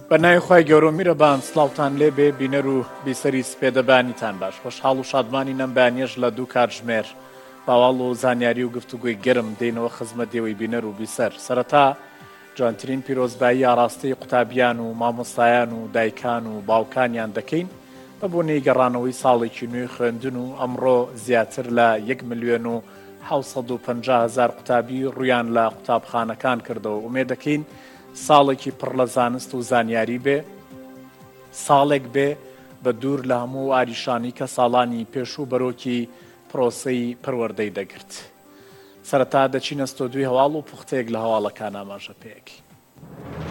بەنای خی گەورۆمیرەبان سلااوان لێ بێ بینەر و بیسەری سپێدەبانیتان باش خۆشحاڵ و شادمانی نەمبانیەش لە دوو کاتژمێر باواڵ و زانیاری و گفتوگوی گەرم دێنەوە خزمەت دێوەی بینەر و بیسەر سەرەتا جوانترین پیرۆزبایی ئاراستەی قوتابیان و مامۆستایان و دایکان و باوکانیان دەکەین بە بۆنەی گەڕانەوەی ساڵێکی نوێی خوێندن و ئەمڕۆ زیاتر لە 1,750,000 قوتابی ڕویان لە قوتابخانەکان کردەوە ومێ دەکەین ساڵێکی پڕ لە زانست و زانیاری بێ ساڵێک بێ بە دوور لە هەموو ئاریشانی کە ساڵانی پێش و بەرۆکی پرۆسەی پەروەردەی دەگرت. سەرەتا دەچینە ستۆدیۆی هەواڵ و پوختەیەک لە هەواڵەکان ئاماژە پێیەکی.